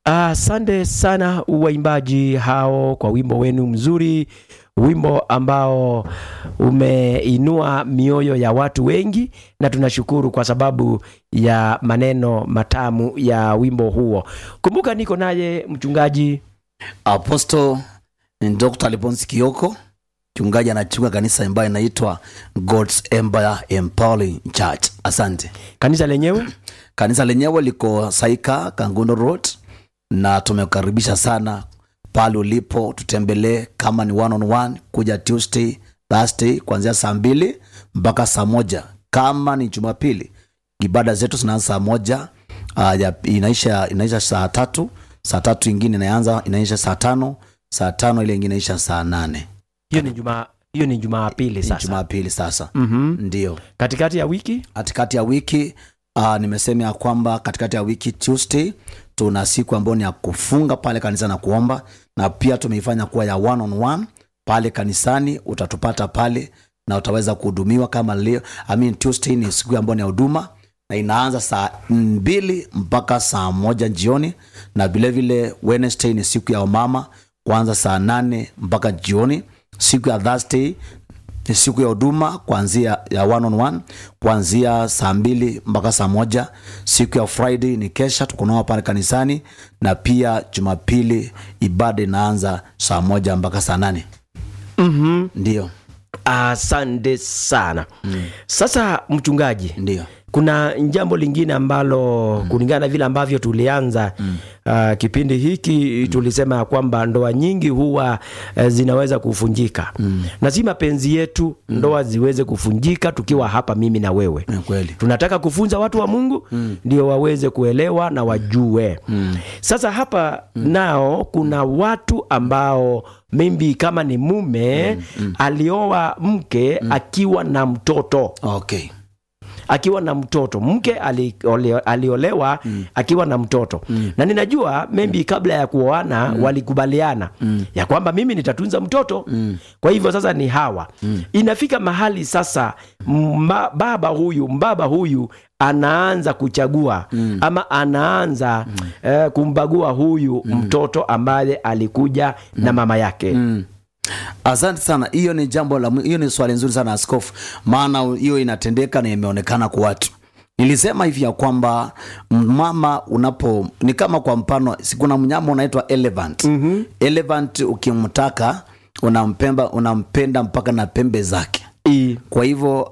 Asante sana waimbaji hao kwa wimbo wenu mzuri, wimbo ambao umeinua mioyo ya watu wengi, na tunashukuru kwa sababu ya maneno matamu ya wimbo huo. Kumbuka niko naye mchungaji Apostle Dr. Alphonse Kioko, mchungaji anachunga kanisa ambayo inaitwa God's Empire Empowering Church. Asante. Kanisa lenyewe liko Saika Kangundo Road, na tumekukaribisha sana pale ulipo. Tutembelee kama ni one on one, kuja Tuesday, Thursday kuanzia saa 2 mpaka saa 1. Kama ni Jumapili, ibada zetu zinaanza saa 1, inaisha saa 3. Saa 3 nyingine inaisha saa 5, saa 5 ile nyingine inaisha saa 8. Hiyo ni Jumapili sasa. Jumapili sasa. Ndio. Katikati ya wiki nimesema kwamba katikati ya wiki Tuesday tuna siku ambayo ni ya kufunga pale kanisa na kuomba, na pia tumeifanya kuwa ya one on one pale kanisani. Utatupata pale na utaweza kuhudumiwa kama leo. Tuesday ni siku ambayo ni ya huduma, na inaanza saa 2 mpaka saa 1 jioni, na vile vile Wednesday ni siku ya wamama, kuanza saa 8 mpaka jioni. Siku ya Thursday ni siku ya huduma kuanzia ya one on one kuanzia saa 2 mpaka saa 1. Siku ya Friday ni kesha, tuko nao pale kanisani, na pia Jumapili ibada inaanza saa 1 mpaka saa 8. Ndio. Asante sana. Sasa mchungaji, ndio, kuna jambo lingine ambalo kulingana na vile ambavyo tulianza kipindi hiki, tulisema kwamba ndoa nyingi huwa zinaweza kuvunjika. Na si mapenzi yetu ndoa ziweze kuvunjika tukiwa hapa mimi na wewe. Kweli. Tunataka kufunza watu wa Mungu ndio waweze kuelewa na wajue. Sasa hapa nao kuna watu ambao maybe kama ni mume alioa mke akiwa na mtoto. Okay. Akiwa na mtoto, mke aliolewa akiwa na mtoto. Na ninajua maybe kabla ya kuoana walikubaliana ya kwamba mimi nitatunza mtoto. Kwa hivyo sasa ni hawa. Inafika mahali sasa mbaba huyu anaanza kuchagua ama anaanza kumbagua huyu mtoto ambaye alikuja na mama yake. Asante sana. Hiyo ni swali nzuri sana askofu, maana hiyo inatendeka na imeonekana kwa watu. Nilisema hivi ya kwamba mama ni kama kwa mfano, kuna mnyama unaitwa elephant. Elephant ukimtaka unampenda mpaka na pembe zake. Kwa hivyo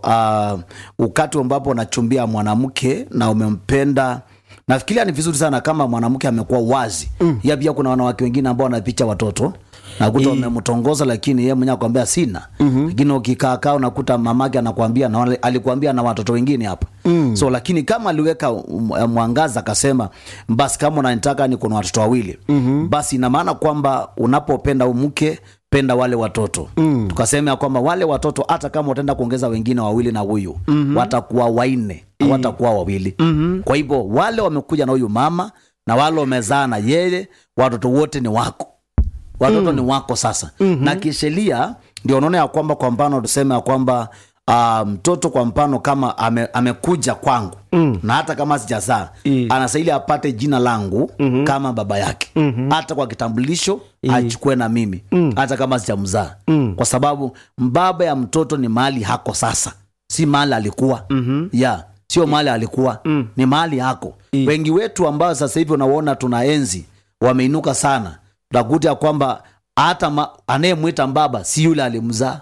wakati ambapo unachumbia mwanamke na umempenda, nafikiria ni vizuri sana kama mwanamke amekuwa wazi. Ya pia kuna wanawake wengine ambao wanapicha watoto na kuta wamemtongoza, lakini yeye mwenyewe akwambia sina. Lakini ukikaa unakuta mamake anakuambia na alikuambia na watoto wengine hapa. So lakini kama aliweka mwangaza akasema basi kama unanitaka ni kuna watoto wawili, basi ina maana kwamba unapopenda mke penda wale watoto. Tukasema kwamba wale watoto hata kama utaenda kuongeza wengine wawili na huyu watakuwa 4, watakuwa wawili. Kwa hivyo wale wamekuja na huyu mama na wale wamezaa na yeye, watoto wote ni wako. Watoto ni wako sasa. Na kisheria ndio unaona ya kwamba kwa mfano tuseme ya kwamba mtoto kwa mfano kama amekuja kwangu na hata kama sijazaa, anastahili apate jina langu kama baba yake. Hata kwa kitambulisho achukue na mimi hata kama sijamzaa. Kwa sababu baba ya mtoto ni mahali hako sasa, si mahali alikuwa. Sio mahali alikuwa, ni mahali hako. Wengi wetu ambao sasa hivi unaona tunaenzi wameinuka sana, utakuta ya kwamba hata anayemwita baba si yule alimzaa.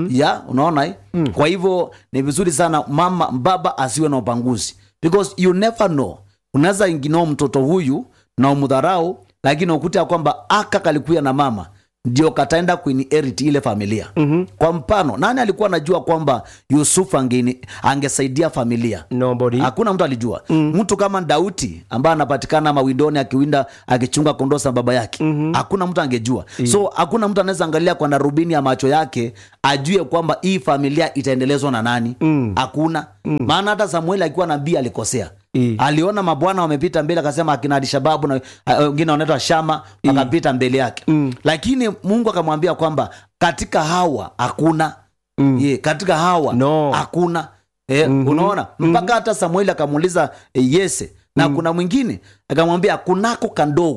Unaona Kwa hivyo ni vizuri sana baba asiwe na upanguzi, because you never know, unaweza inginao mtoto huyu na umudharau, lakini ukuta ya kwamba kalikuya na mama ndio kataenda kuinherit ile familia. Kwa mfano, nani alikuwa anajua kwamba Yusuf angesaidia familia? Nobody. Hakuna mtu alijua. Mtu kama Daudi ambaye anapatikana mawindoni akiwinda akichunga kondoo za baba yake, hakuna mtu angejua. So hakuna mtu anaweza angalia kwa darubini ya macho yake ajue kwamba hii familia itaendelezwa na nani. Hakuna. Maana hata Samuel akiwa nabii alikosea. Aliona mabwana wamepita mbele, akasema akina Alishababu na wengine wanaitwa Shama wakapita mbele yake. Lakini Mungu akamwambia kwamba katika hawa hakuna. Katika hawa hakuna. Unaona? Mpaka hata Samuel akamuuliza Yese, na kuna mwingine akamwambia kunako kandogo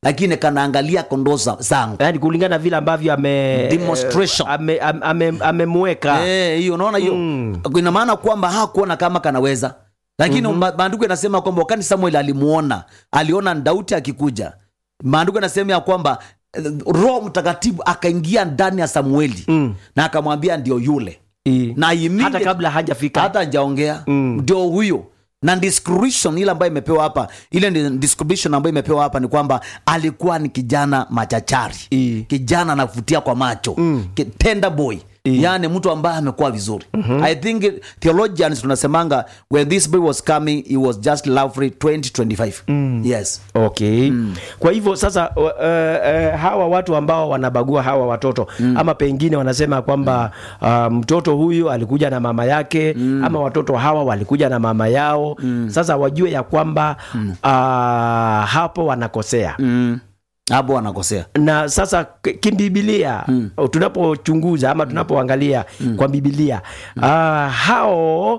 lakini kanaangalia kondoo zangu. Yaani kulingana vile ambavyo Demonstration. amemweka. Hiyo unaona hiyo. Ina maana kwamba hakuona kama kanaweza. Lakini maandiko yanasema kwamba wakati Samuel aliona Daudi akikuja, maandiko yanasema ya kwamba Roho Mtakatifu akaingia ndani ya Samueli na akamwambia ndio yule. Na hata kabla hajafika, hata hajaongea, ndio huyo. Na description ile ambayo imepewa hapa, ile description ambayo imepewa hapa ni kwamba alikuwa ni kijana machachari, kijana anavutia kwa macho, tender boy. Yani mtu ambaye amekuwa vizuri. I think theologians tunasemanga when this boy was coming he was just lovely 20-25. Yes. Okay. Kwa hivyo sasa hawa watu ambao wanabagua hawa watoto ama pengine wanasema kwamba mtoto huyu alikuja na mama yake ama watoto hawa walikuja na mama yao. Sasa wajue ya kwamba hapo wanakosea. Hapo wanakosea. Na sasa kimbibilia tunapochunguza ama tunapoangalia kwa Biblia, hao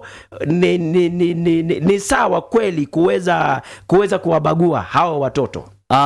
ni sawa kweli kuweza kuwabagua hao watoto?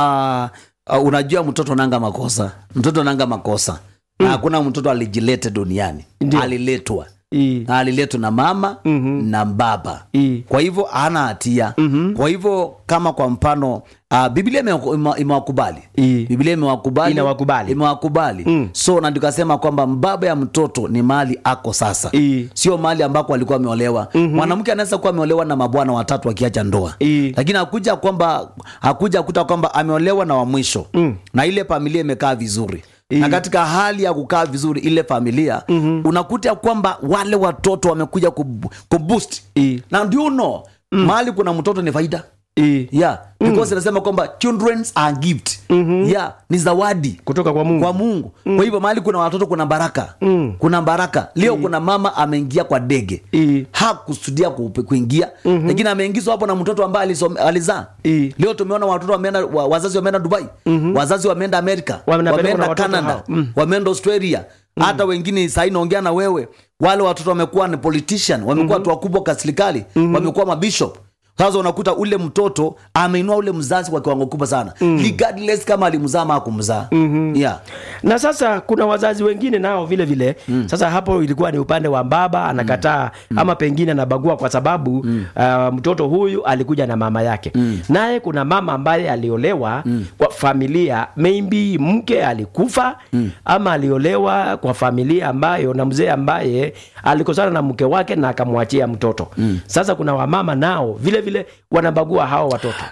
Unajua mtoto nanga makosa. Na hakuna mtoto alijilete duniani. Aliletwa. Aliletwa na mama na baba. Kwa hivyo hana hatia. Kwa hivyo kama kwa mfano Biblia imewakubali. Biblia imewakubali. So na tukasema kwamba baba ya mtoto ni mali ako sasa. Sio mali ambako alikuwa ameolewa. Mwanamke anaweza kuwa ameolewa na mabwana watatu akiacha ndoa. Lakini hakuja kuta kwamba ameolewa na wa mwisho. Na ile familia imekaa vizuri. Na katika hali ya kukaa vizuri ile familia, unakuta kwamba wale watoto wamekuja kuboost. Na ndio mali kuna mtoto ni faida. Because inasema kwamba children are gift. Ni zawadi kutoka kwa Mungu. Kwa hivyo mahali kuna watoto kuna baraka. Kuna baraka. Leo kuna mama ameingia kwa dege. Hakusudia kuingia, lakini ameingizwa hapo na mtoto ambaye alizaa. Leo tumeona watoto wazazi wameenda Dubai, wazazi wameenda Amerika, wameenda Canada, wameenda Australia. Hata wengine sasa inaongea na wewe, wale watoto wamekuwa ni politician, wamekuwa watu wakubwa kwa serikali, wamekuwa mabishop. Sasa unakuta ule mtoto ameinua ule mzazi kwa kiwango kubwa sana. Regardless kama alimzaa ama hakumzaa. Na sasa kuna wazazi wengine nao vile. Sasa hapo ilikuwa ni upande wa baba anakataa ama pengine anabagua kwa sababu mtoto huyu alikuja na mama yake. Naye kuna mama ambaye aliolewa kwa familia, maybe mke alikufa ama aliolewa kwa familia ambayo na mzee ambaye alikosana na mke wake na akamwachia mtoto. Sasa kuna wamama nao vile wanabagua hao watoto.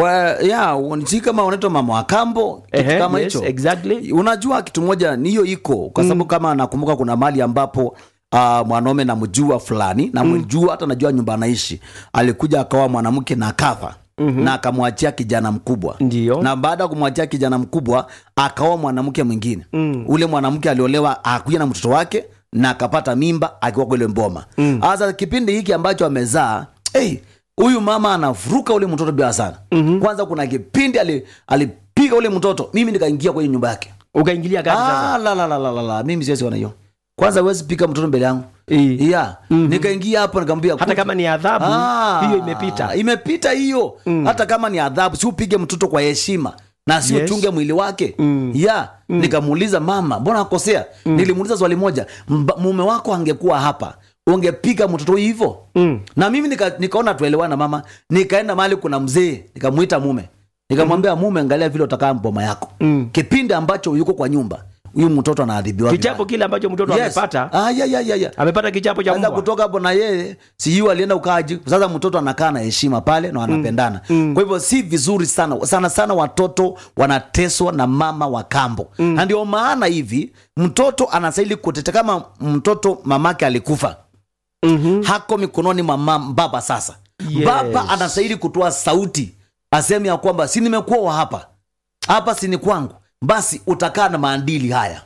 Kama wanaitwa mama wa kambo, kitu kama hicho. Yes, exactly. Unajua kitu moja ni hiyo iko kwa sababu kama nakumbuka kuna mali ambapo mwanaume namjua fulani, namjua hata najua nyumba anaishi, alikuja akawa mwanamke na akafa. Na akamwachia kijana mkubwa. Ndiyo. Na baada ya kumwachia kijana mkubwa akaoa mwanamke mwingine. Ule mwanamke aliolewa akuja na mtoto wake na akapata mimba akiwa kwa ile mboma. Sasa kipindi hiki ambacho amezaa, huyu mama anavuruka ule mtoto bila sana. Kwanza kuna kipindi alipiga ule mtoto, mimi nikaingia kwenye nyumba yake. Ukaingilia gani sasa? La mimi siwezi ona hiyo. Kwanza huwezi pika mtoto mbele yangu. Nikaingia hapo nikamwambia hata kama ni adhabu hiyo imepita hiyo. Hata kama ni adhabu si upige mtoto kwa heshima na si uchunge mwili wake. Nikamuuliza mama, mbona akosea? Nilimuuliza swali moja, mume wako angekuwa hapa ungepiga mtoto hivyo? Na mimi nikaona tuelewana mama. Nikaenda mahali kuna mzee, nikamuita mume. Nikamwambia mume, angalia vile utakaa mboma yako. Kipindi ambacho yuko kwa nyumba, huyu mtoto anaadhibiwa. Kichapo kile ambacho mtoto amepata. Amepata kichapo cha mbwa. Kutoka hapo na yeye, si yeye alienda ukaji. Sasa mtoto anakaa na heshima pale na wanapendana. Kwa hivyo si vizuri sana watoto wanateswa na mama wa kambo. Na ndio maana hivi mtoto anastahili kutetea. Kama mtoto mamake alikufa, hako mikononi mwa baba sasa. Baba anastahili kutoa sauti, aseme ya kwamba si nimekuwa hapa si ni kwangu, basi utakaa na maadili haya.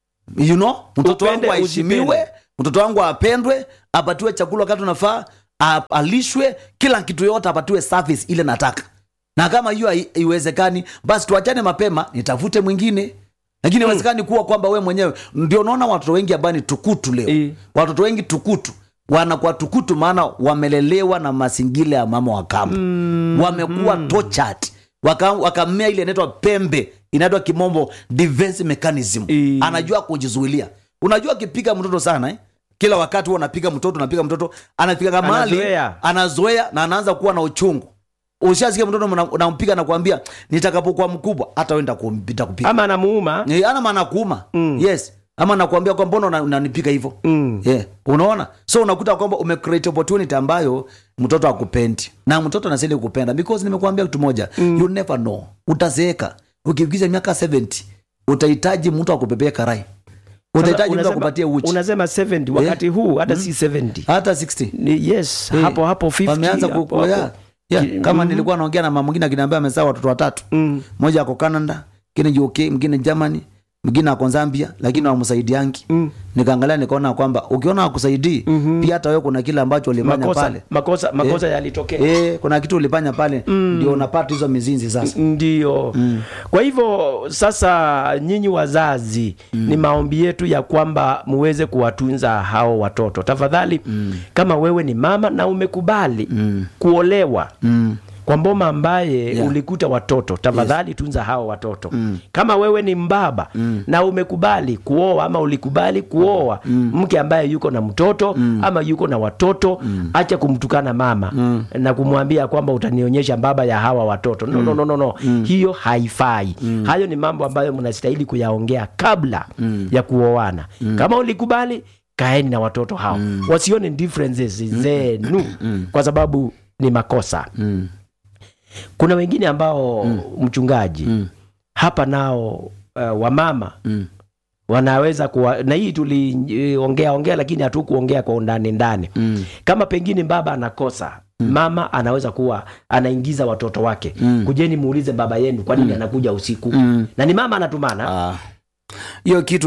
Mtoto wangu aheshimiwe, mtoto wangu apendwe, apatiwe chakula wakati unafaa, alishwe, kila kitu yote apatiwe service ile nataka. Na kama hiyo haiwezekani, basi tuachane mapema, nitafute mwingine. Lakini haiwezekani kuwa kwamba wewe mwenyewe ndio. Unaona watoto wengi ambao ni tukutu leo. Watoto wengi tukutu wanakuwa tukutu maana wamelelewa na mazingira ya mama wa kambo. Wamekuwa tortured. wakamea ile inaitwa pembe, inaitwa kimombo defense mechanism. Anajua kujizuilia. Unajua akipiga mtoto sana kila wakati huwa anapiga mtoto anafika kama mahali anazoea na anaanza kuwa na uchungu. Ushasikia mtoto unampiga na kuambia nitakapokuwa mkubwa hata wewe nitakupiga. Ama anamuuma. Ana maana kuuma. Yes. Ama nakuambia kwa mbona unanipiga hivyo. Unaona? So unakuta kwamba umecreate opportunity ambayo mtoto akupendi. Na mtoto anasema kukupenda because nimekuambia kitu moja, you never know. Utazeeka. Ukifikisha miaka 70 utahitaji mtu akupepea karai. Utahitaji mtu akupatie uchi. Unasema 70 wakati huu hata si 70. Hata 60. Yes, hapo 50. Wameanza kukua. Kama nilikuwa naongea na mama mwingine akiniambia amezaa watoto 3. Mmoja ako Canada, mwingine UK, mwingine Germany, mwingine ako Zambia, lakini hawamsaidiangi. Nikaangalia nikaona kwamba ukiona hakusaidii pia hata wewe kuna kile ambacho ulifanya pale. Makosa yalitokea. Kuna kitu ulifanya pale ndio unapata hizo mizinzi sasa. Ndio. Kwa hivyo sasa nyinyi wazazi ni maombi yetu ya kwamba muweze kuwatunza hao watoto. Tafadhali kama wewe ni mama na umekubali kuolewa kwa mboma ambaye ulikuta watoto, tafadhali tunza hao watoto. Kama wewe ni mbaba na umekubali kuoa ama ulikubali kuoa mke ambaye yuko na mtoto ama yuko na watoto, acha kumtukana mama na kumwambia kwamba utanionyesha baba ya hawa watoto. No. Hiyo haifai. Hayo ni mambo ambayo mnastahili kuyaongea kabla ya kuoana. Kama ulikubali, kaeni na watoto hao. Wasione differences zenu kwa sababu ni makosa. Kuna wengine ambao mchungaji hapa nao wamama wanaweza kuwa, na hii tuliongea lakini hatukuongea kwa ndani. Kama pengine baba anakosa, mama anaweza kuwa anaingiza watoto wake. Kujeni muulize baba yenu kwa nini anakuja usiku. Na ni mama anatumana. Hiyo kitu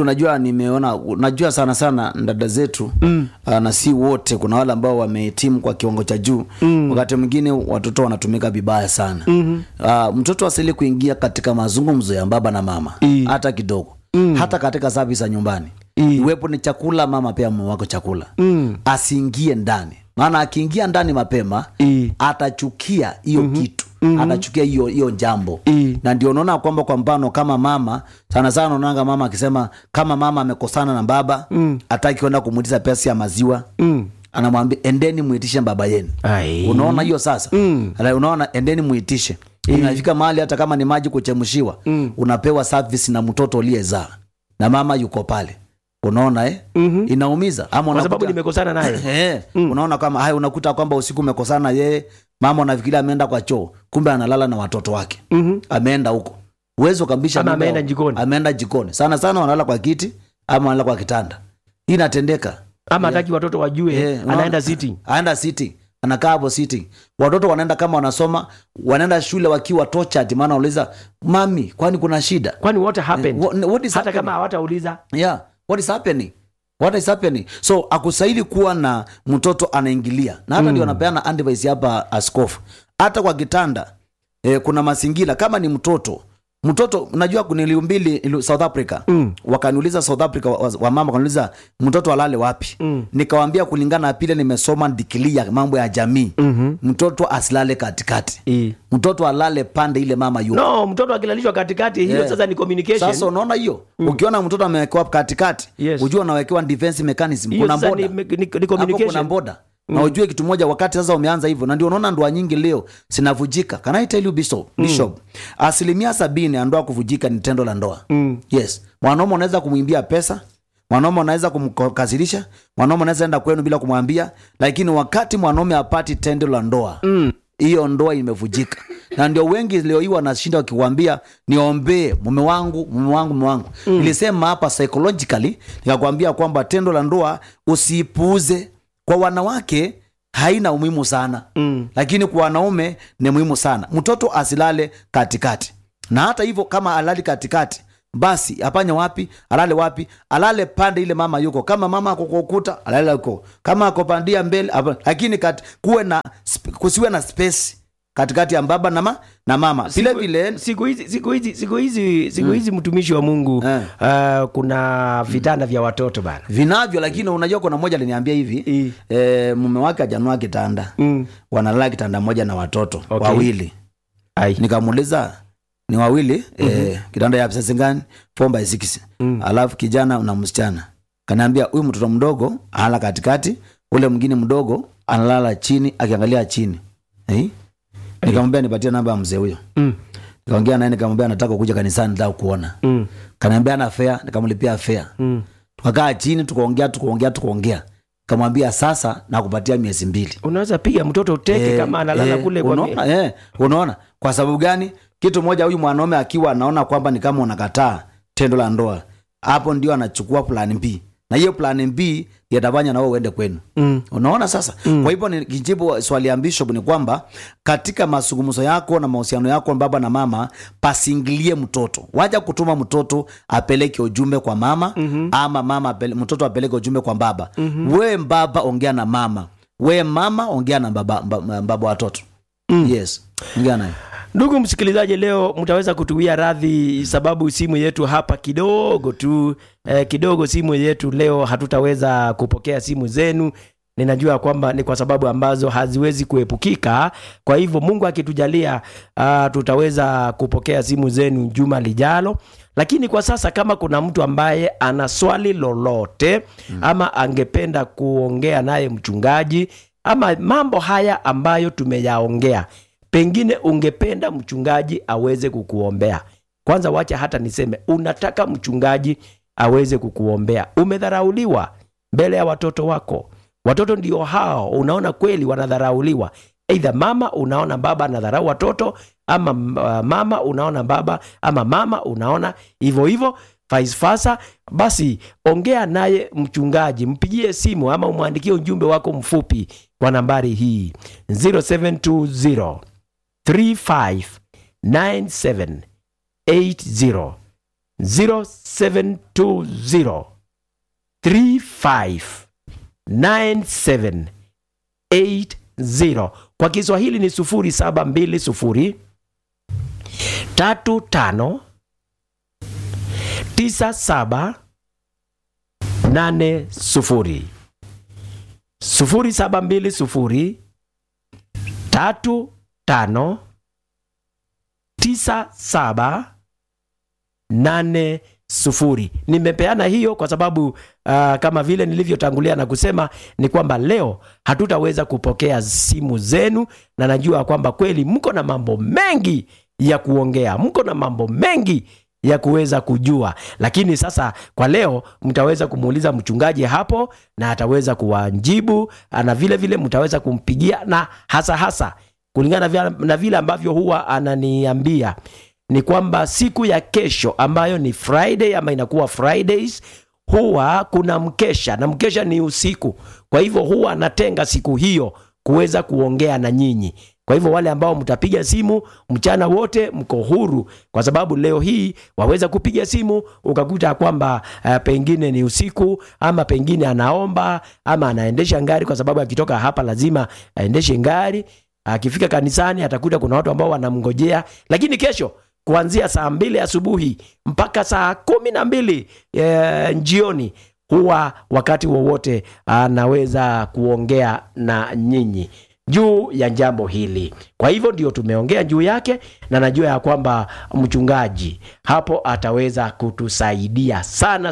unajua sana dada zetu na si wote, kuna wale ambao wamehitimu kwa kiwango cha juu. Wakati mwingine watoto wanatumika vibaya sana. Mtoto asili kuingia katika mazungumzo ya baba na mama hata kidogo. Hata katika service za nyumbani. Iwepo ni chakula, mama pia mume wako chakula. Asiingie ndani. Maana akiingia ndani mapema atachukia hiyo kitu. Atachukia hiyo jambo. Na ndio unaona kwamba kwa mfano kama mama sana unaona mama akisema kama mama amekosana na baba, hataki kwenda kumuitisha pesa ya maziwa, anamwambia endeni muitishe baba yenu. Unaona hiyo sasa? Unaona endeni muitishe. Inafika mahali hata kama ni maji kuchemshiwa, unapewa service na mtoto aliyezaa na mama yuko pale. Unaona inaumiza ama kwa sababu nimekosana naye. Unaona kama unakuta kwamba usiku umekosana yeye, mama anafikiria ameenda kwa choo, kumbe analala na watoto wake. Ameenda huko. Uwezo kambisha ama ameenda jikoni. Sana wanalala kwa kiti ama wanalala kwa kitanda. Hii inatendeka. Ama hataki watoto wajue anaenda sitting. Anakaa hapo sitting. Watoto wanaenda kama wanasoma, wanaenda shule wakiwa tortured, maana wanauliza mami, kwani kuna shida? Kwani what happened? What is hata happening? kama hawatauliza. What is happening? So akusaidi kuwa na mtoto anaingilia. Na hata ndio anapeana advice hapa askofu. Hata kwa kitanda kuna mazingira kama ni mtoto unajua niliumbili South Africa. Wakaniuliza South Africa wa mama wakaniuliza mtoto alale wapi? Nikawaambia kulingana na pile nimesoma dikilia mambo ya jamii. Mtoto asilale katikati. Mtoto alale pande ile mama yuko. No, mtoto akilalishwa katikati hiyo sasa ni communication. Sasa unaona hiyo? Ukiona mtoto amewekewa katikati, unajua anawekewa defense mechanism. Kuna boda. Ni communication. Kuna boda. Na ujue kitu moja, wakati sasa umeanza hivyo, na ndio unaona ndoa nyingi leo zinavujika. Can I tell you Bishop? 70% ya ndoa kuvujika ni tendo la ndoa. Yes. Mwanaume anaweza kumwimbia pesa, mwanaume anaweza kumkasirisha, mwanaume anaweza enda kwenu bila kumwambia, lakini wakati mwanaume apati tendo la ndoa, hiyo ndoa imevujika. Na ndio wengi leo hii wanashinda wakikwambia niombee mume wangu. Nilisema hapa psychologically nikakwambia kwamba tendo la ndoa usipuuze. Kwa wanawake haina umuhimu sana. Lakini kwa wanaume ni muhimu sana. Mtoto asilale katikati. Na hata hivyo kama alali katikati, basi apanya wapi? Alale wapi? Alale pande ile mama yuko. Kama mama ako kwa ukuta, alale huko. Kama ako pandia mbele, lakini kusiwe na space katikati ya baba na mama. Vile siku hizi mtumishi wa Mungu kuna vitanda vya watoto bana. Vinavyo, lakini unajua kuna mmoja aliniambia hivi, mume wake ajanua kitanda. Wanalala kitanda moja na watoto wawili. Nikamuuliza ni wawili, kitanda ya pesa ngani? 4x6. Alafu kijana na msichana. Kaniambia huyu mtoto mdogo analala katikati, ule mwingine mdogo analala chini akiangalia chini. Nikamwambia nipatie namba ya mzee huyo. Nikaongea naye nikamwambia nataka kuja kanisani nataka kuona. Kaniambia ana fare, nikamlipia fare. Tukakaa chini tukaongea. Kamwambia sasa nakupatia miezi 2. Unaweza piga mtoto uteke kama analala kule kwa unaona, unaona kwa sababu gani? Kitu moja, huyu mwanaume akiwa anaona kwamba ni kama unakataa tendo la ndoa, hapo ndio anachukua plan B. Na hiyo plan B yatafanya na wewe uende kwenu. Unaona sasa? Kwa hivyo nikijibu swali ya Bishop ni kwamba katika mazungumzo yako na mahusiano yako na baba na mama, pasingilie mtoto. Wacha kutuma mtoto apeleke ujumbe kwa mama, ama mama mtoto apeleke ujumbe kwa baba. Wewe baba ongea na mama. Wewe mama ongea na baba watoto. Yes. Ongea naye. Ndugu msikilizaji, leo mtaweza kutuwia radhi sababu simu yetu hapa kidogo tu, kidogo simu yetu leo hatutaweza kupokea simu zenu. Ninajua kwamba ni kwa sababu ambazo haziwezi kuepukika. Kwa hivyo Mungu akitujalia tutaweza kupokea simu zenu juma lijalo. Lakini kwa sasa kama kuna mtu ambaye ana swali lolote ama angependa kuongea naye mchungaji ama mambo haya ambayo tumeyaongea, pengine ungependa mchungaji aweze kukuombea. Kwanza wacha hata niseme, unataka mchungaji aweze kukuombea. Umedharauliwa mbele ya watoto wako. Watoto ndio hao, unaona kweli wanadharauliwa. Either mama unaona baba anadharau watoto, ama mama unaona baba, ama mama unaona hivyo vice versa. Basi ongea naye mchungaji, mpigie simu ama umwandikie ujumbe wako mfupi kwa nambari hii 0720 359780 0720 359780. Kwa Kiswahili ni 0720 35 9780 0720 35 9780. Nimepeana hiyo kwa sababu kama vile nilivyotangulia na kusema ni kwamba leo hatutaweza kupokea simu zenu, na najua kwamba kweli mko na mambo mengi ya kuongea, mko na mambo mengi ya kuweza kujua. Lakini sasa kwa leo mtaweza kumuuliza mchungaji hapo na ataweza kuwajibu, na vile vile mtaweza kumpigia, na hasa kulingana na vile ambavyo huwa ananiambia ni kwamba siku ya kesho ambayo ni Friday ama inakuwa Fridays, huwa kuna mkesha, na mkesha ni usiku. Kwa hivyo huwa anatenga siku hiyo kuweza kuongea na nyinyi. Kwa hivyo wale ambao mtapiga simu mchana wote mko huru, kwa sababu leo hii waweza kupiga simu ukakuta kwamba pengine ni usiku, ama pengine anaomba ama anaendesha ngari, kwa sababu akitoka hapa lazima aendeshe ngari. Akifika kanisani atakuta kuna watu ambao wanamngojea. Lakini kesho kuanzia saa 2 asubuhi mpaka saa 12 jioni, huwa wakati wowote anaweza kuongea na nyinyi juu ya jambo hili. Kwa hivyo ndio tumeongea juu yake, na najua ya kwamba mchungaji hapo ataweza kutusaidia sana.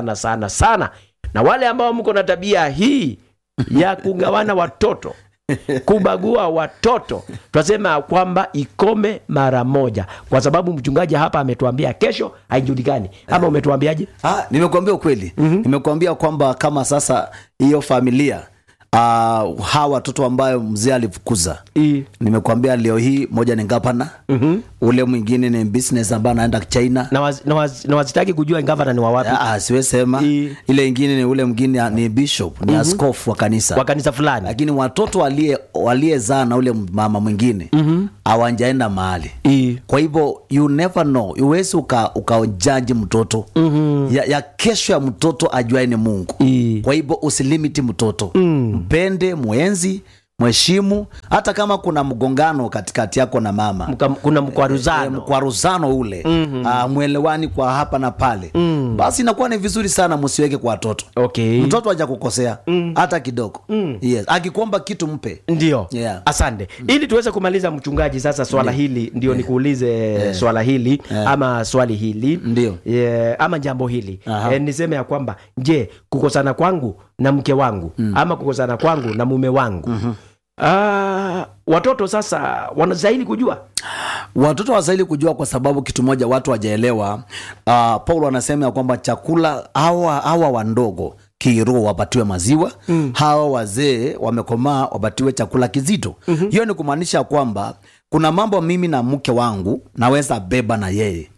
Na wale ambao mko na tabia hii ya kugawana watoto, kubagua watoto, tunasema kwamba ikome mara moja, kwa sababu mchungaji hapa ametuambia kesho haijulikani. Ama umetuambiaje? Nimekuambia ukweli. Nimekuambia kwamba kama sasa hiyo familia hawa watoto ambayo mzee alifukuza, nimekuambia leo hii moja ni gavana, ule mwingine ni business ambaye anaenda China, na wazitaki kujua gavana ni wa wapi. Siwezi sema. Ile nyingine ni ule mwingine ni bishop, ni askofu wa kanisa fulani. Lakini watoto waliezaa na ule mama mwingine hawajaenda mahali. Kwa hivyo you never know, uwezi ukajaji mtoto ya kesho ya mtoto ajuae ni Mungu. Kwa hivyo usilimiti mtoto. Mpende, muenzi, mheshimu, hata kama kuna mgongano katikati yako na mama, kuna mkwaruzano, mkwaruzano ule, mwelewani kwa hapa na pale, basi inakuwa ni vizuri sana msiweke kwa watoto. Okay. Mtoto hajakukosea hata kidogo. Yes, akikuomba kitu mpe. Ndio. Yeah. Asante. Ili tuweze kumaliza mchungaji sasa swala hili ndio nikuulize swala hili ama swali hili. Ndio. Ama jambo hili. Niseme ya kwamba je, kukosana kwangu na mke wangu ama kukosana kwangu na mume wangu, watoto sasa wanastahili kujua? Watoto wanastahili kujua kwa sababu kitu moja watu hawajaelewa. Paulo anasema ya kwamba chakula hawa wandogo kiroho wapatiwe maziwa, hawa wazee wamekomaa wapatiwe chakula kizito. Hiyo ni kumaanisha kwamba kuna mambo mimi na mke wangu naweza beba na yeye.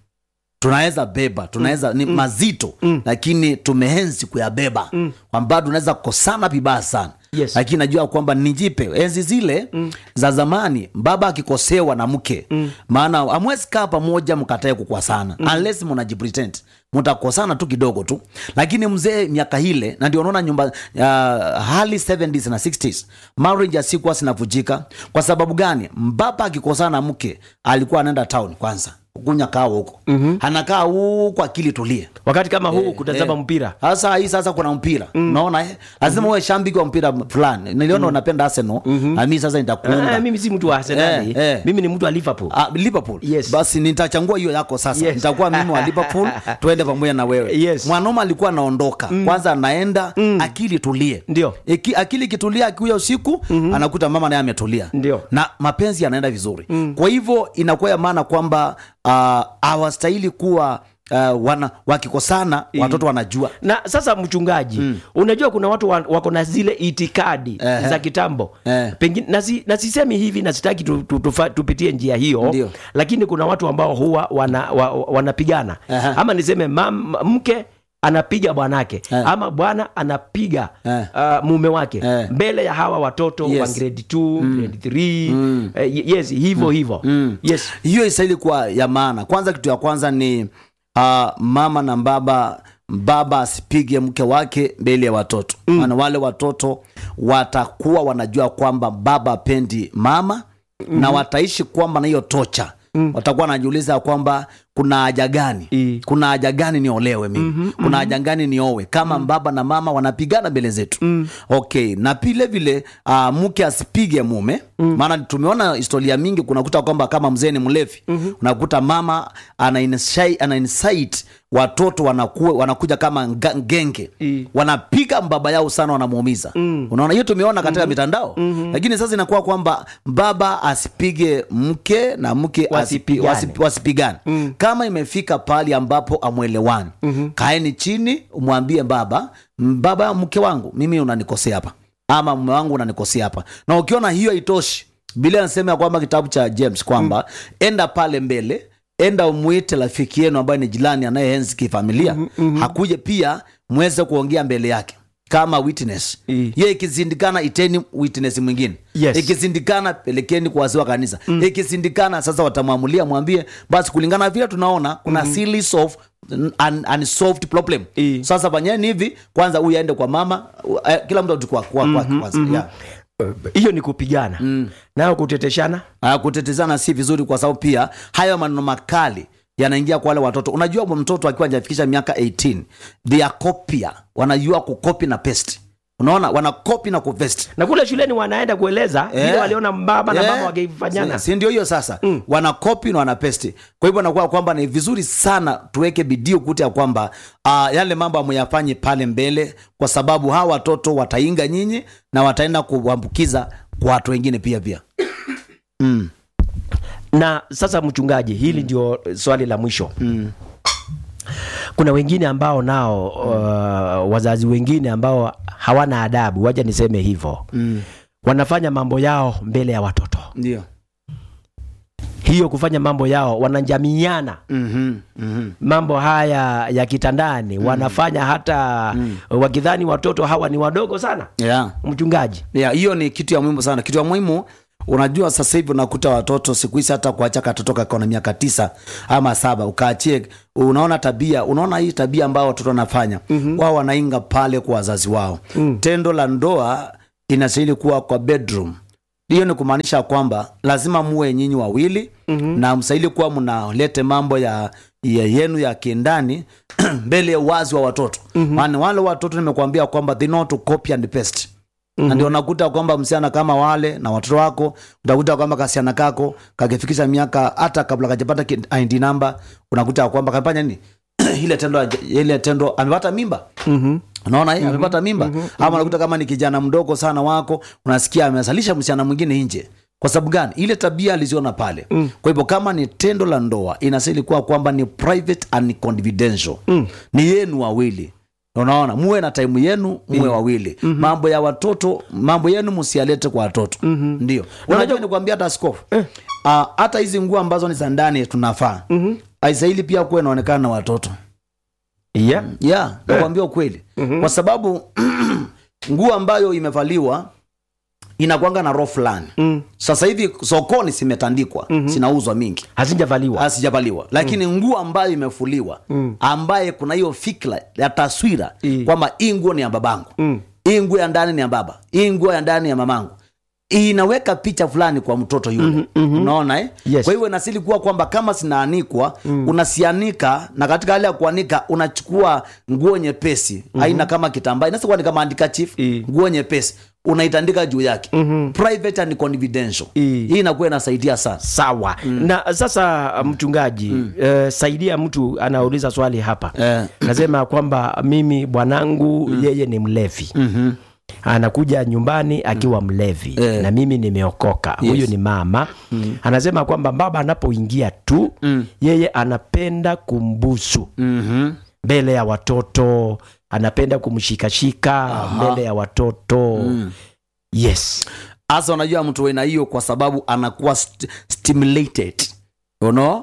Tunaweza ni mazito, lakini tumehenzi kuyabeba. Kwamba tunaweza kukosana vibaya sana. Yes. Lakini najua kwamba nijipe enzi zile za zamani, baba akikosewa na mke, maana hamwezi kaa pamoja mkatae kukwasana, unless mnajipretend mtakosana tu kidogo tu. Lakini mzee miaka ile, na ndio unaona nyumba hali 70s na 60s marriage yasikuwa sinavujika. Kwa sababu gani? Baba akikosana na mke alikuwa anaenda town kwanza kukunya kao huko, anakaa huko akili tulie. Wakati kama huu kutazama mpira. Sasa kuna mpira. Unaona lazima uwe shambiki wa mpira fulani. Niliona unapenda Arsenal, na mimi sasa nitakuunga. Mimi si mtu wa Arsenal. Mimi ni mtu wa Liverpool. Liverpool. Yes. Basi nitachangua hiyo yako sasa. Yes. Nitakuwa mimi wa Liverpool, tuende pamoja na wewe. Yes. Mwanaume alikuwa anaondoka. Kwanza anaenda akili tulie. Ndio. Akili kitulia akikuja usiku, anakuta mama naye ametulia. Ndio. Na mapenzi yanaenda vizuri. Kwa hivyo inakuwa maana kwamba hawastahili kuwa wakikosana watoto wanajua. Na sasa mchungaji, unajua kuna watu wako na zile itikadi za kitambo. Pengine nasisemi hivi, na sitaki tupitie njia hiyo. Ndio. Lakini kuna watu ambao huwa wanapigana. Ama niseme mke anapiga bwanake, ama bwana anapiga mume wake mbele ya hawa watoto wa grade 2, grade 3. Yes, hivyo. Yes. Hiyo isaili kuwa ya maana. Kwanza, kitu ya kwanza ni mama na baba asipige mke wake mbele ya watoto. Maana wale watoto watakuwa wanajua kwamba baba pendi mama, na wataishi kwamba na hiyo tocha. Watakuwa wanajiuliza kwamba kuna haja gani? Kuna haja gani niolewe mimi? Kuna haja gani niowe kama baba na mama wanapigana mbele zetu? Okay, na vile vile mke asipige mume. Maana tumeona historia mingi, kunakuta kwamba kama mzee ni mlevi, unakuta mama ana incite watoto wanakuja kama genge, wanapiga baba yao sana, wanamuumiza. Unaona hiyo tumeona katika mitandao. Lakini sasa inakuwa kwamba baba asipige mke na mke wasipigane. Kama imefika pali ambapo amwelewani, kaeni chini umwambie baba, mke wangu mimi unanikosea hapa, ama mume wangu unanikosea hapa. Na ukiona hiyo haitoshi, Biblia inasema kwamba kitabu cha James kwamba enda pale mbele, enda umuite rafiki yenu ambaye ni jirani anayehenzi kifamilia, hakuje pia muweze kuongea mbele yake kama witness. Yeye ikizindikana iteni witness mwingine. Yes. Ikizindikana pelekeni kwa wazee wa kanisa. Ikizindikana sasa watamwamulia, mwambie basi kulingana vile tunaona kuna series of unsolved problem. Sasa fanyeni hivi, kwanza huyu aende kwa mama, kila mtu atakuwa kwanza. Hiyo ni kupigana. Nayo kuteteshana. Kuteteshana si vizuri, kwa sababu pia hayo maneno makali yanaingia kwa wale watoto. Unajua mtoto akiwa hajafikisha miaka 18, they are copier, wanajua kukopi na paste. Unaona, wanakopi na kuvest. Na kule shuleni wanaenda kueleza vile waliona baba na mama wakifanyana. Si ndio hiyo sasa? Wanakopi na wanapesti. Kwa hivyo nakuwa kwamba ni vizuri sana tuweke bidii kutia kwamba yale mambo amuyafanye pale mbele, kwa sababu hawa watoto watainga nyinyi na wataenda kuambukiza kwa watu wengine pia. Na sasa mchungaji, hili ndio swali la mwisho. Kuna wengine ambao nao wazazi wengine ambao hawana adabu, wacha niseme hivyo. Wanafanya mambo yao mbele ya watoto. Ndio. Hiyo kufanya mambo yao, wanajamiana. Mambo haya ya kitandani wanafanya hata wakidhani watoto hawa ni wadogo sana. Mchungaji. Hiyo ni kitu ya muhimu sana. Kitu ya muhimu, unajua sasa hivi unakuta watoto siku hizi hata kuacha katotoka kwa miaka 9 ama 7 ukaachie, unaona tabia, unaona hii tabia ambao watoto wanafanya. Wao wanainga pale kwa wazazi wao. Tendo la ndoa inastahili kuwa kwa bedroom. Hiyo ni kumaanisha kwamba lazima muwe nyinyi wawili na msaili kuwa mnalete mambo ya yenu ya kindani mbele ya wazi wa watoto. Maana wale watoto nimekuambia kwamba they know to copy and paste. Na ndio unakuta kwamba msichana kama wale na watoto wako, utakuta kwamba kasichana kako kakifikisha miaka hata kabla hajapata ID number, unakuta kwamba kafanya nini? ile tendo amepata mimba. Unaona hii amepata mimba. Ama unakuta kama ni kijana mdogo sana wako, unasikia amesalisha msichana mwingine nje. Kwa sababu gani? Ile tabia aliziona pale. Kwa hivyo kama ni tendo la ndoa, inasili kuwa kwamba ni private and confidential. Ni yenu wawili. Unaona, muwe na time yenu, muwe wawili. Mambo ya watoto, mambo yenu msialete kwa watoto. Ndio. Unajua nikwambia hata askofu. Hata hizi nguo ambazo ni za ndani tunafaa. Haistahili pia kuwe inaonekana na watoto. Nakwambia ukweli. Kwa sababu nguo ambayo imevaliwa inakuanga na roho fulani. Sasa hivi sokoni simetandikwa, sinauzwa mingi. Hazijavaliwa. Lakini nguo ambayo imefuliwa, ambaye kuna hiyo fikra ya taswira kwamba hii nguo ni ya babangu. Hii nguo ya ndani ni ya baba. Hii nguo ya ndani ya mamangu. Inaweka picha fulani kwa mtoto yule. Unaona Yes. Kwa hivyo inasili kuwa kwamba kama sinaanikwa, unasianika, na katika hali ya kuanika unachukua nguo nyepesi, haina kama kitambaa, inaweza kuwa ni kama handkerchief, nguo nyepesi, unaitandika juu yake. Private and confidential. Hii inakuwa inasaidia sana. Sawa. Na sasa mchungaji, saidia mtu anauliza swali hapa. Nasema kwamba mimi bwanangu yeye ni mlevi. Anakuja nyumbani akiwa mlevi na mimi nimeokoka. Huyu ni mama. Anasema kwamba baba anapoingia tu yeye anapenda kumbusu mbele ya watoto, anapenda kumshikashika mbele ya watoto. Yes. Asa unajua mtu wena hiyo kwa sababu anakuwa stimulated. You know,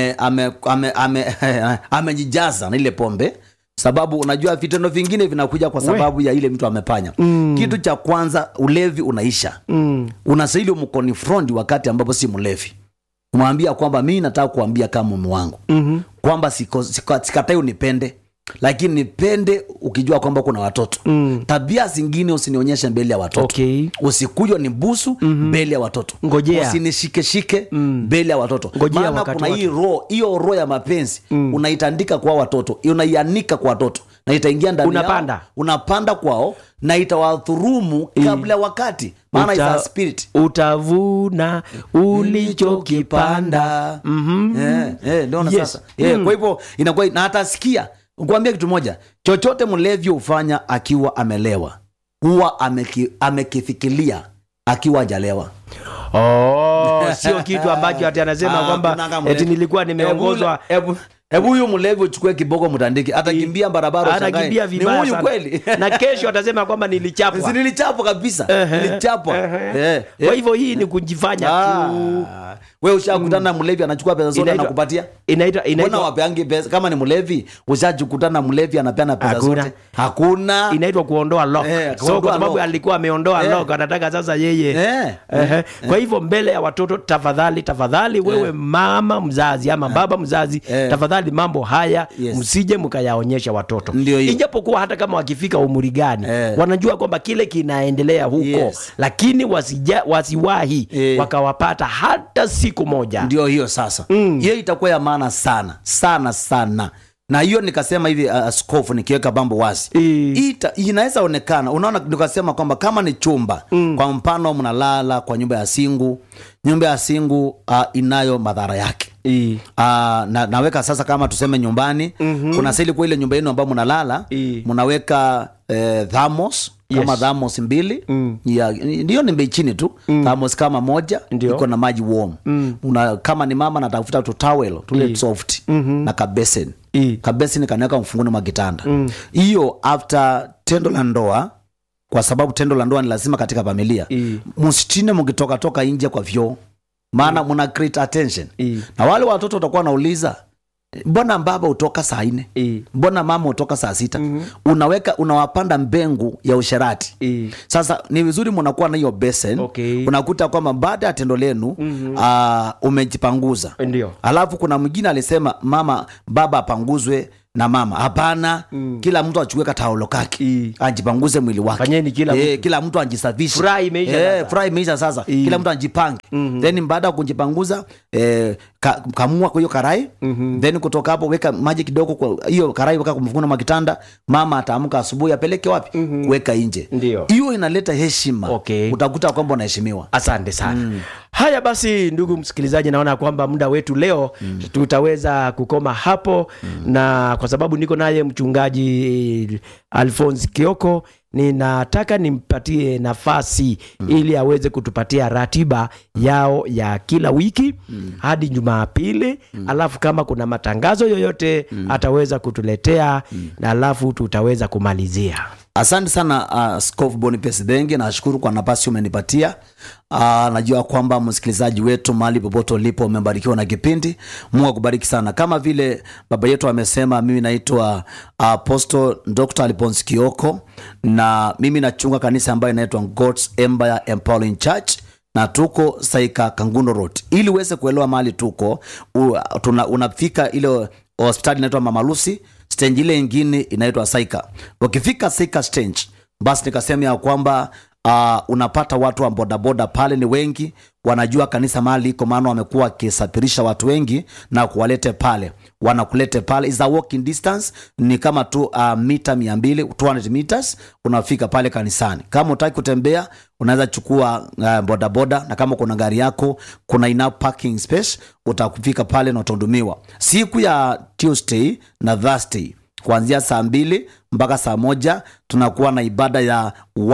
amejijaza na ile pombe. Sababu unajua vitendo vingine vinakuja kwa sababu ya ile mtu amepanya. Kitu cha kwanza, ulevi unaisha. Unastahili umkonfront wakati ambapo si mlevi. Umwambia kwamba mimi nataka kuambia kama mume wangu kwamba sikatai unipende, lakini nipende ukijua kwamba kuna watoto. Tabia zingine usinionyeshe mbele ya watoto. Usikuje nibusu mbele ya watoto. Usinishike mbele ya watoto. Maana kuna hiyo roho ya mapenzi unaitandika kwa watoto, unaianika kwa watoto, na itaingia ndani yao, unapanda kwao, na itawadhurumu kabla ya wakati. Maana is a spirit. Utavuna ulichokipanda. Ndio sasa. Kwa hivyo inakuwa na atasikia. Kuambia kitu moja, chochote mlevi ufanya akiwa amelewa, huwa amekifikiria akiwa hajalewa. Sio kitu ambacho ati anasema kwamba eti nilikuwa nimeongozwa. Hebu huyu mlevi uchukue kiboko mtandiki, atakimbia barabara ushangae. Anakimbia vibaya sana. Kweli. Na kesho atasema kwamba nilichapwa. Nilichapwa kabisa. Nilichapwa. Kwa hivyo hii ni kujifanya tu. Wewe ushakutana na mlevi anachukua pesa zote anakupatia? Mbona wapeangi pesa? Kama ni mlevi, ushakutana na mlevi anapeana pesa zote? Hakuna. Inaitwa kuondoa lock. So kwa sababu alikuwa ameondoa lock, anataka sasa yeye. Kwa hivyo mbele ya watoto, tafadhali wewe mama mzazi ama baba mzazi, tafadhali mambo haya msije mkayaonyesha watoto. Ijapokuwa hata kama wakifika umri gani, wanajua kwamba kile kinaendelea huko, lakini wasiwahi wakawapata hata siku moja. Ndio hiyo sasa. Hiyo itakuwa ya maana sana. Na hiyo nikasema hivi askofu, nikiweka mambo wazi. Inaweza onekana, unaona, nikasema kwamba kama ni chumba, kwa mfano mnalala kwa nyumba ya singu, inayo madhara yake. Naweka sasa, kama tuseme nyumbani, kuna seli kwa ile nyumba yenu ambayo mnalala, mnaweka thermos, kama thermos 2, ndio ni chini tu, thermos kama moja iko na maji warm. Kama ni mama natafuta tu towel tule soft na kabesen. Kabesen kanaweka mfunguni mwa kitanda. Hiyo after tendo la ndoa, kwa sababu tendo la ndoa ni lazima katika familia. Msitine mkitoka nje kwa vyoo, maana mna create attention. Na wale watoto watakuwa nauliza, mbona baba utoka saa 4? Mbona mama utoka saa 6? Unawapanda mbengu ya usherati. Sasa ni vizuri mnakuwa na hiyo basin. Unakuta kwamba baada ya tendo lenu umejipanguza. Alafu kuna mwingine alisema baba apanguzwe na mama. Hapana, kila mtu achukue kataulo kake, ajipanguze mwili wake. Fanyeni kila mtu ajisafishe. Furaha imeisha Furaha imeisha sasa. Kila mtu ajipange. Then baada ya kujipanguza kamua kwa hiyo karai. Then kutoka hapo weka maji kidogo kwa hiyo karai, weka kumfuna makitanda. Mama ataamka asubuhi apeleke wapi? Weka nje. Hiyo inaleta heshima. Utakuta kwamba unaheshimiwa. Asante sana. Haya basi, ndugu msikilizaji, naona kwamba muda wetu leo tutaweza kukoma hapo, na kwa sababu niko naye mchungaji Alphonse Kioko, ninataka nimpatie nafasi ili aweze kutupatia ratiba yao ya kila wiki hadi Jumapili. Alafu kama kuna matangazo yoyote ataweza kutuletea, na alafu tutaweza kumalizia. Asante sana Askofu Boniface Bengi, nashukuru kwa nafasi umenipatia. Najua kwamba msikilizaji wetu mahali popote ulipo umebarikiwa na kipindi. Mungu akubariki sana. Kama vile baba yetu amesema, mimi naitwa Apostle Dr. Alphonse Kioko, na mimi nachunga kanisa ambayo inaitwa God's Empire Empowering Church, na tuko Saika Kangundo Road. Ili uweze kuelewa mahali tuko, unafika ile hospitali inaitwa Mama Lucy, stage ile nyingine inaitwa Saika. Ukifika Saika stage, basi nikasema ya kwamba unapata watu wa bodaboda pale, ni wengi wanajua kanisa mahali iko, maana wamekuwa wakisafirisha watu wengi na kuwalete pale, wanakulete pale. Is a walking distance, ni kama tu mita 200, 200 meters unafika pale kanisani. Kama utaki kutembea, unaweza chukua bodaboda, na kama kuna gari yako kuna enough parking space, utakufika pale na utahudumiwa. Siku ya Tuesday na Thursday kuanzia saa 2 mpaka saa 1 tunakuwa na ibada ya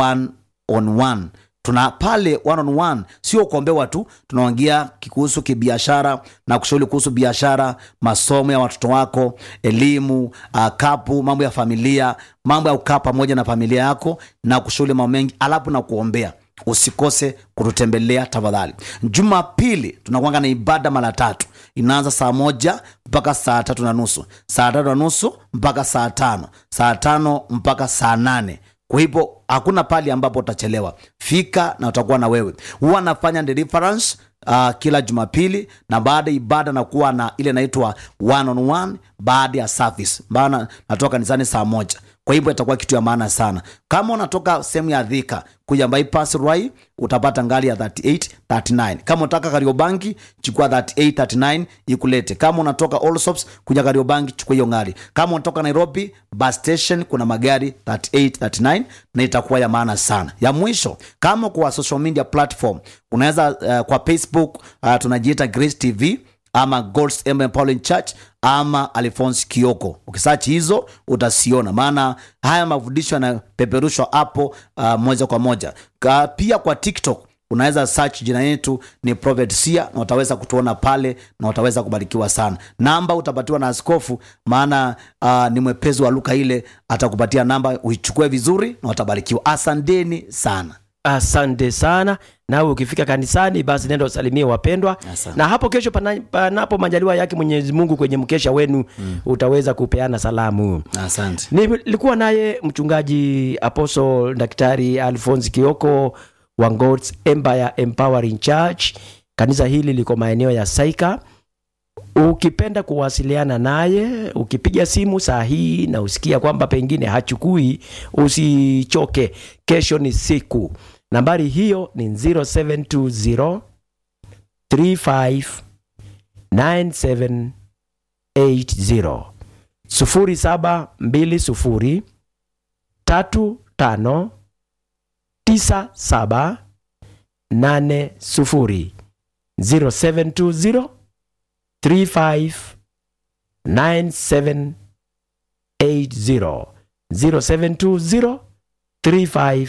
1-on-1. Tuna pale 1-on-1, sio kuombewa tu, tunaongea kuhusu kibiashara na kushauri kuhusu biashara, masomo ya watoto wako, elimu, kapu, mambo ya familia, mambo ya ukaa pamoja na familia yako, na kushauri mambo mengi, alafu na kuombea. Usikose kututembelea tafadhali. Jumapili tunakuanga na ibada mara 3. Inaanza saa 1 mpaka saa 3:30, saa 3:30 mpaka saa 5, saa 5 mpaka saa 8. Kwa hivyo hakuna pali ambapo utachelewa. Fika na utakuwa na wewe. Huwa nafanya deliverance kila Jumapili, na baada ibada na kuwa na ile inaitwa 1-on-1 baada ya service. Maana natoka kanisani saa 1. Kwa hivyo itakuwa kitu ya maana sana. Kama unatoka sehemu ya Thika kuja bypass Ruai, utapata ngali ya 3839. Kama unataka Kariobangi, chukua 3839 ikulete. Kama unatoka Allsops kuja Kariobangi, chukua hiyo ngali. Kama unatoka Nairobi, bus station kuna magari 3839, na itakuwa ya maana sana. Ya mwisho, kama kwa social media platform, unaweza kwa Facebook tunajiita Grace TV, ama God's Empire Empowering Church, ama Alphonse Kioko. Ukisearch hizo utasiona, maana haya mafundisho yanapeperushwa hapo moja kwa moja. Pia kwa TikTok unaweza search jina yetu ni Prophet Sia, na utaweza kutuona pale na utaweza kubarikiwa sana. Namba utapatiwa na askofu, maana ni mwepezi wa Luka ile, atakupatia namba, uichukue vizuri na utabarikiwa. Asanteni sana. Asante sana. Na ukifika kanisani, basi nenda usalimie wapendwa. Na hapo kesho panapo majaliwa yake Mwenyezi Mungu, kwenye mkesha wenu utaweza kupeana salamu. Asante. Nilikuwa naye mchungaji Apostle Daktari Alphonse Kioko wa God's Empire Empowering Church. Kanisa hili liko maeneo ya Saika. Ukipenda kuwasiliana naye, ukipiga simu saa hii na usikia kwamba pengine hachukui, usichoke. Kesho ni siku. Nambari hiyo ni 0720 35 9780, 0720 35 9780, 0720 35 9780, 0720 35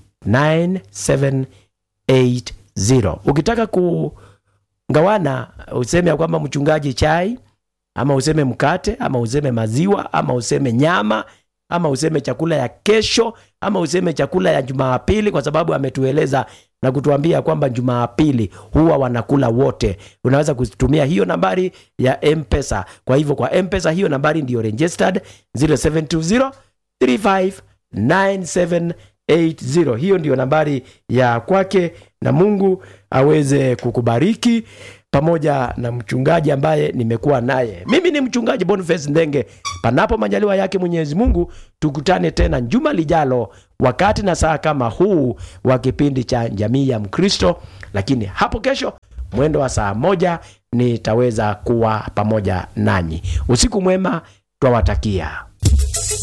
9780. Ukitaka kugawana, useme ya kwamba mchungaji chai, ama useme mkate, ama useme maziwa, ama useme nyama, ama useme chakula ya kesho, ama useme chakula ya Jumapili, kwa sababu ametueleza na kutuambia kwamba Jumapili huwa wanakula wote. Unaweza kutumia hiyo nambari ya M-Pesa. Kwa hivyo kwa M-Pesa hiyo nambari ndio registered 0720 35 9780. 80. Hiyo ndio nambari ya kwake, na Mungu aweze kukubariki pamoja na mchungaji ambaye nimekuwa naye. Mimi ni mchungaji Boniface Ndenge. Panapo majaliwa yake Mwenyezi Mungu, tukutane tena juma lijalo wakati na saa kama huu wa kipindi cha Jamii ya Mkristo, lakini hapo kesho mwendo wa saa 1 nitaweza kuwa pamoja nanyi. Usiku mwema twawatakia.